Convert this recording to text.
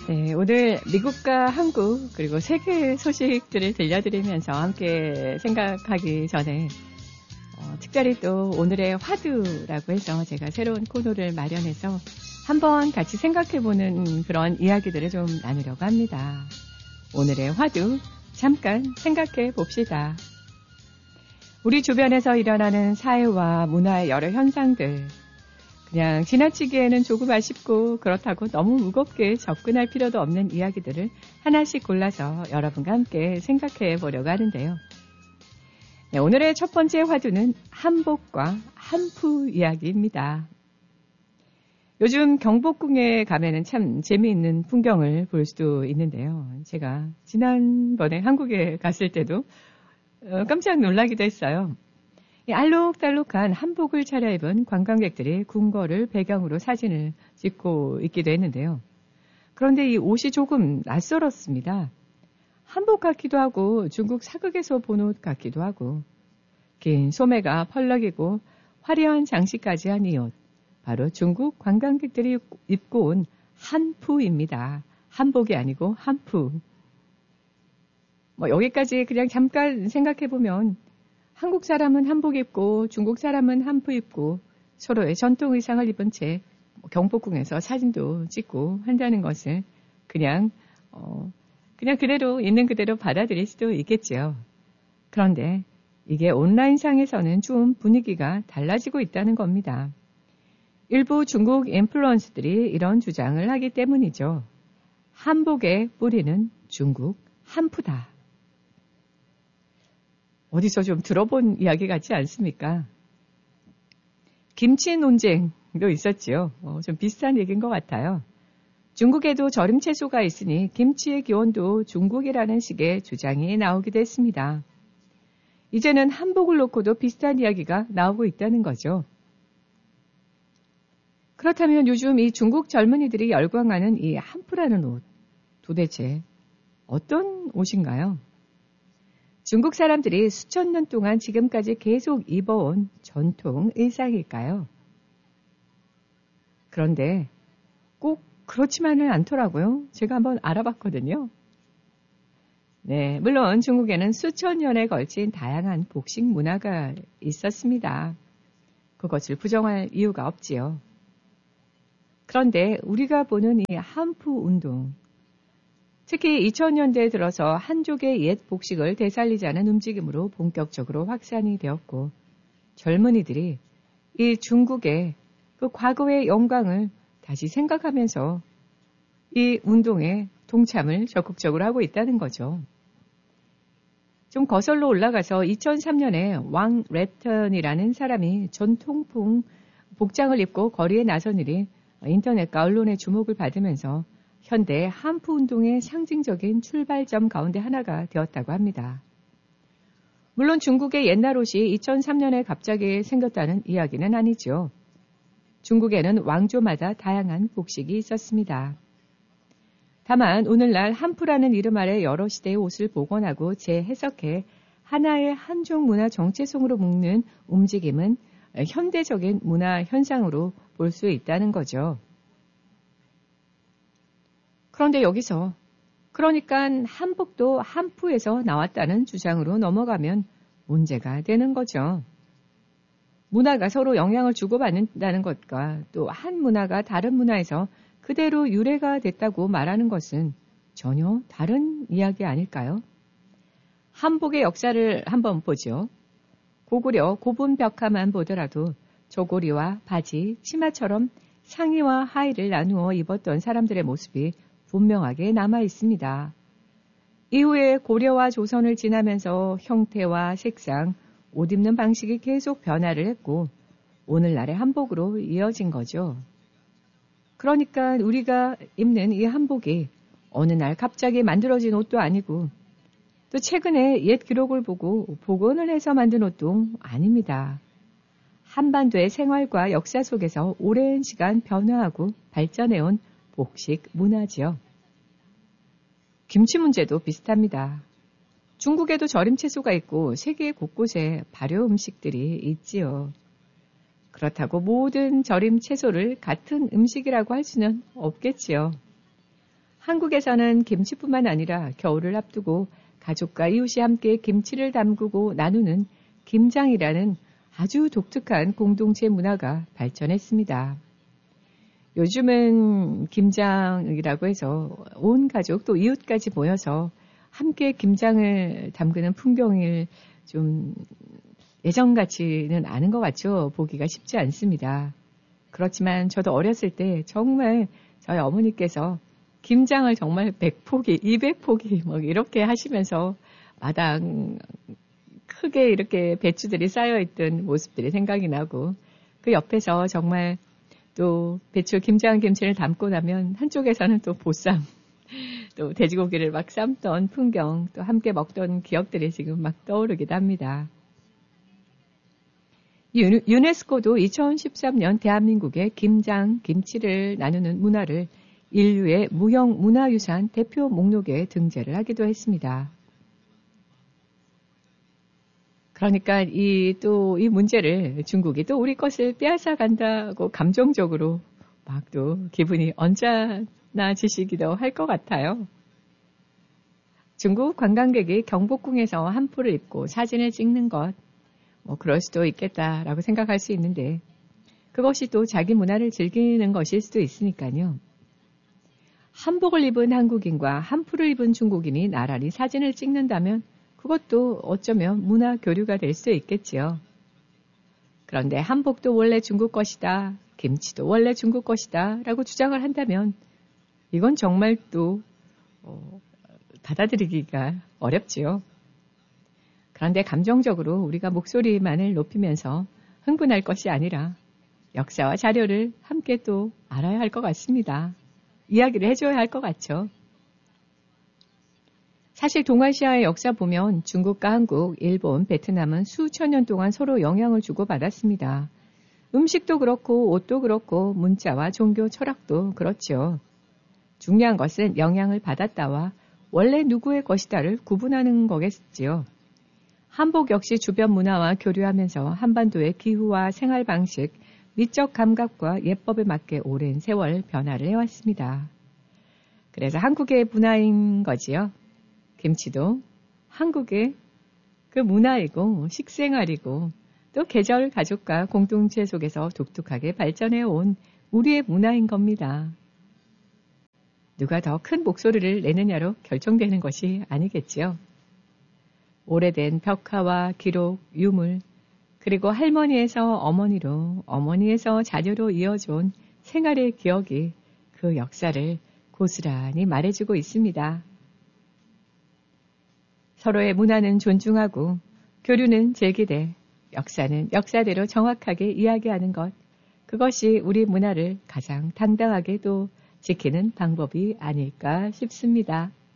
네, 오늘 미국과 한국 그리고 세계 소식들을 들려드리면서 함께 생각하기 전에 특별히 또 오늘의 화두라고 해서 제가 새로운 코너를 마련해서 한번 같이 생각해보는 그런 이야기들을 좀 나누려고 합니다. 오늘의 화두 잠깐 생각해 봅시다. 우리 주변에서 일어나는 사회와 문화의 여러 현상들, 그냥 지나치기에는 조금 아쉽고 그렇다고 너무 무겁게 접근할 필요도 없는 이야기들을 하나씩 골라서 여러분과 함께 생각해 보려고 하는데요. 네, 오늘의 첫 번째 화두는 한복과 한푸 이야기입니다. 요즘 경복궁에 가면은 참 재미있는 풍경을 볼 수도 있는데요. 제가 지난번에 한국에 갔을 때도 깜짝 놀라기도 했어요. 알록달록한 한복을 차려입은 관광객들이 궁궐을 배경으로 사진을 찍고 있기도 했는데요. 그런데 이 옷이 조금 낯설었습니다. 한복 같기도 하고 중국 사극에서 본 옷 같기도 하고 긴 소매가 펄럭이고 화려한 장식까지 한 이 옷. 바로 중국 관광객들이 입고 온 한푸입니다. 한복이 아니고 한푸. 여기까지 그냥 잠깐 생각해보면 한국 사람은 한복 입고 중국 사람은 한푸 입고 서로의 전통 의상을 입은 채 경복궁에서 사진도 찍고 한다는 것을 그냥 그대로 있는 그대로 받아들일 수도 있겠죠. 그런데 이게 온라인상에서는 좀 분위기가 달라지고 있다는 겁니다. 일부 중국 인플루언서들이 이런 주장을 하기 때문이죠. 한복의 뿌리는 중국 한푸다. 어디서 좀 들어본 이야기 같지 않습니까? 김치 논쟁도 있었지요. 좀 비슷한 얘기인 것 같아요. 중국에도 절임 채소가 있으니 김치의 기원도 중국이라는 식의 주장이 나오기도 했습니다. 이제는 한복을 놓고도 비슷한 이야기가 나오고 있다는 거죠. 그렇다면 요즘 이 중국 젊은이들이 열광하는 이 한푸라는 옷, 도대체 어떤 옷인가요? 중국 사람들이 수천 년 동안 지금까지 계속 입어온 전통 의상일까요? 그런데 꼭 그렇지만은 않더라고요. 제가 한번 알아봤거든요. 네, 물론 중국에는 수천 년에 걸친 다양한 복식 문화가 있었습니다. 그것을 부정할 이유가 없지요. 그런데 우리가 보는 이 한푸 운동, 특히 2000년대에 들어서 한족의 옛 복식을 되살리자는 움직임으로 본격적으로 확산이 되었고 젊은이들이 이 중국의 그 과거의 영광을 다시 생각하면서 이 운동에 동참을 적극적으로 하고 있다는 거죠. 좀 거슬러 올라가서 2003년에 왕 랩턴이라는 사람이 전통풍 복장을 입고 거리에 나선 일이 인터넷과 언론의 주목을 받으면서 현대 한푸 운동의 상징적인 출발점 가운데 하나가 되었다고 합니다. 물론 중국의 옛날 옷이 2003년에 갑자기 생겼다는 이야기는 아니죠. 중국에는 왕조마다 다양한 복식이 있었습니다. 다만 오늘날 한푸라는 이름 아래 여러 시대의 옷을 복원하고 재해석해 하나의 한족 문화 정체성으로 묶는 움직임은 현대적인 문화 현상으로 볼 수 있다는 거죠. 그런데 여기서 그러니까 한복도 한푸에서 나왔다는 주장으로 넘어가면 문제가 되는 거죠. 문화가 서로 영향을 주고받는다는 것과 또 한 문화가 다른 문화에서 그대로 유래가 됐다고 말하는 것은 전혀 다른 이야기 아닐까요? 한복의 역사를 한번 보죠. 고구려 고분벽화만 보더라도 저고리와 바지, 치마처럼 상의와 하의를 나누어 입었던 사람들의 모습이 분명하게 남아 있습니다. 이후에 고려와 조선을 지나면서 형태와 색상, 옷 입는 방식이 계속 변화를 했고 오늘날의 한복으로 이어진 거죠. 그러니까 우리가 입는 이 한복이 어느 날 갑자기 만들어진 옷도 아니고 또 최근에 옛 기록을 보고 복원을 해서 만든 옷도 아닙니다. 한반도의 생활과 역사 속에서 오랜 시간 변화하고 발전해온 복식 문화지요. 김치 문제도 비슷합니다. 중국에도 절임 채소가 있고 세계 곳곳에 발효 음식들이 있지요. 그렇다고 모든 절임 채소를 같은 음식이라고 할 수는 없겠지요. 한국에서는 김치뿐만 아니라 겨울을 앞두고 가족과 이웃이 함께 김치를 담그고 나누는 김장이라는 아주 독특한 공동체 문화가 발전했습니다. 요즘은 김장이라고 해서 온 가족 또 이웃까지 모여서 함께 김장을 담그는 풍경을 좀 예전 같지는 않은 것 같죠. 보기가 쉽지 않습니다. 그렇지만 저도 어렸을 때 정말 저희 어머니께서 김장을 정말 100포기, 200포기 뭐 이렇게 하시면서 마당 크게 이렇게 배추들이 쌓여있던 모습들이 생각이 나고 그 옆에서 정말 또 배추 김장 김치를 담고 나면 한쪽에서는 또 보쌈 또 돼지고기를 막 삶던 풍경 또 함께 먹던 기억들이 지금 막 떠오르기도 합니다. 유네스코도 2013년 대한민국의 김장, 김치를 나누는 문화를 인류의 무형문화유산 대표 목록에 등재를 하기도 했습니다. 그러니까 이 문제를 중국이 또 우리 것을 빼앗아 간다고 감정적으로 막 또 기분이 언짢아지시기도 할 것 같아요. 중국 관광객이 경복궁에서 한복을 입고 사진을 찍는 것, 그럴 수도 있겠다라고 생각할 수 있는데 그것이 또 자기 문화를 즐기는 것일 수도 있으니까요. 한복을 입은 한국인과 한풀을 입은 중국인이 나란히 사진을 찍는다면 그것도 어쩌면 문화 교류가 될 수 있겠지요. 그런데 한복도 원래 중국 것이다, 김치도 원래 중국 것이다 라고 주장을 한다면 이건 정말 또 받아들이기가 어렵지요. 그런데 감정적으로 우리가 목소리만을 높이면서 흥분할 것이 아니라 역사와 자료를 함께 또 알아야 할 것 같습니다. 이야기를 해줘야 할 것 같죠. 사실 동아시아의 역사 보면 중국과 한국, 일본, 베트남은 수천 년 동안 서로 영향을 주고받았습니다. 음식도 그렇고 옷도 그렇고 문자와 종교, 철학도 그렇죠. 중요한 것은 영향을 받았다와 원래 누구의 것이다를 구분하는 거겠지요. 한복 역시 주변 문화와 교류하면서 한반도의 기후와 생활 방식, 미적 감각과 예법에 맞게 오랜 세월 변화를 해왔습니다. 그래서 한국의 문화인 거지요. 김치도 한국의 그 문화이고 식생활이고 또 계절 가족과 공동체 속에서 독특하게 발전해온 우리의 문화인 겁니다. 누가 더 큰 목소리를 내느냐로 결정되는 것이 아니겠지요. 오래된 벽화와 기록, 유물, 그리고 할머니에서 어머니로, 어머니에서 자녀로 이어져온 생활의 기억이 그 역사를 고스란히 말해주고 있습니다. 서로의 문화는 존중하고 교류는 제기돼 역사는 역사대로 정확하게 이야기하는 것, 그것이 우리 문화를 가장 당당하게 또 지키는 방법이 아닐까 싶습니다.